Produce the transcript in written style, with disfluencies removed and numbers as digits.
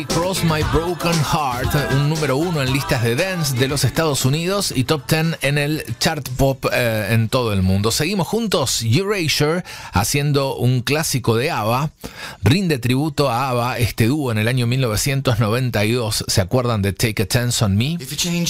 Cross My Broken Heart, un número 1 en listas de dance de los Estados Unidos y top 10 en el chart pop en todo el mundo. Seguimos juntos, Erasure, haciendo un clásico de ABBA. Rinde tributo a ABBA, este dúo en el año 1992. ¿Se acuerdan de Take a Chance on Me?